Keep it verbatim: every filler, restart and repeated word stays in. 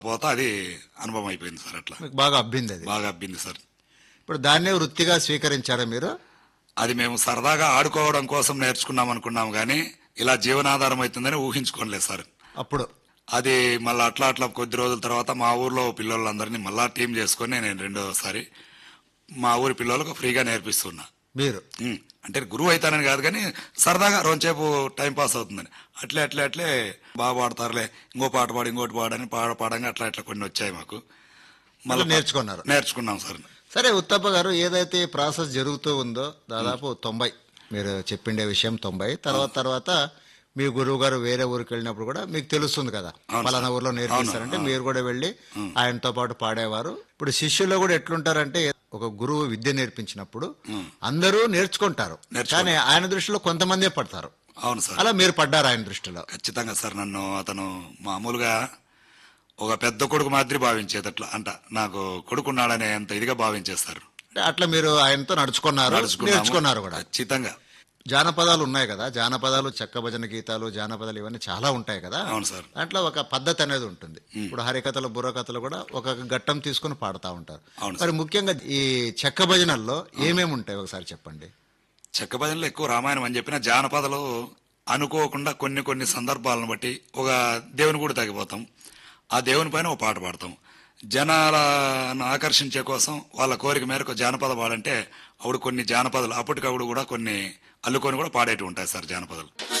పోతా అది అనుభవం అయిపోయింది సార్. అట్లా మీకు బాగా అబ్బింది అది. బాగా అబ్బింది సార్. ఇప్పుడు దాన్నే వృత్తిగా స్వీకరించారా మీరు? అది మేము సరదాగా ఆడుకోవడం కోసం నేర్చుకున్నాం అనుకున్నాం కానీ ఇలా జీవనాధారం అవుతుందని ఊహించుకోలేదు సార్. అప్పుడు అది మళ్ళీ అట్లా అట్లా కొద్ది రోజుల తర్వాత మా ఊర్లో పిల్లలందరినీ మళ్ళా టీం చేసుకొని నేను రెండోసారి మా ఊరి పిల్లలకు ఫ్రీగా నేర్పిస్తున్నా. మీరు ఉమ్, అంటే గురువు అవుతానని కాదు కానీ సరదాగా రోజుసేపు టైం పాస్ అవుతుందని అట్లే అట్లే అట్లే బాగా పాడతారులే, ఇంకో పాట పాడు ఇంకోటి పాడని పాడ పాడంగా అట్లా అట్లా కొన్ని వచ్చాయి మాకు. మళ్ళీ నేర్చుకున్నారు. నేర్చుకున్నాం సార్. సరే ఉత్తప్ప గారు, ఏదైతే ప్రాసెస్ జరుగుతూ ఉందో దాదాపు తొంభై మీరు చెప్పిండే విషయం తొంభై తర్వాత తర్వాత మీ గురువు గారు వేరే ఊరికి వెళ్ళినప్పుడు కూడా మీకు తెలుస్తుంది కదా, పలానా ఊర్లో నేర్పిస్తారంటే మీరు కూడా వెళ్ళి ఆయనతో పాటు పాడేవారు. ఇప్పుడు శిష్యుల్లో కూడా ఎట్లుంటారంటే ఒక గురువు విద్య నేర్పించినప్పుడు అందరూ నేర్చుకుంటారు, కానీ ఆయన దృష్టిలో కొంతమందే పడతారు. అవును సార్. అలా మీరు పడ్డారు ఆయన దృష్టిలో? ఖచ్చితంగా సార్. నన్ను అతను మామూలుగా ఒక పెద్ద కొడుకు మాదిరి భావించేది. అట్లా అంట నాకు కొడుకున్నాడనే అంత ఇదిగా భావించేస్తారు. అట్లా మీరు ఆయనతో నడుచుకున్నారు, నేర్చుకున్నారు కూడా. ఖచ్చితంగా. జానపదాలు ఉన్నాయి కదా, జానపదాలు, చెక్క భజన గీతాలు, జానపదాలు ఇవన్నీ చాలా ఉంటాయి కదా. అవును సార్. దాంట్లో ఒక పద్ధతి అనేది ఉంటుంది. ఇప్పుడు హరికథలు, బుర్రకథలు కూడా ఒక ఘట్టం తీసుకుని పాడుతూ ఉంటారు. మరి ముఖ్యంగా ఈ చెక్క భజనల్లో ఏమేమి ఉంటాయి ఒకసారి చెప్పండి. చెక్క భజనలో ఎక్కువ రామాయణం అని చెప్పిన జానపదాలు అనుకోకుండా కొన్ని కొన్ని సందర్భాలను బట్టి ఒక దేవుని కూడా తగ్గిపోతాం, ఆ దేవుని పైన ఒక పాట పాడతాం. జనాలను ఆకర్షించే కోసం వాళ్ళ కోరిక మేరకు జానపద పాడంటే అప్పుడు కొన్ని జానపదాలు అప్పటికప్పుడు కూడా కొన్ని అల్లుకొని కూడా పాడేటి ఉంటాయి సార్ జానపదాలు.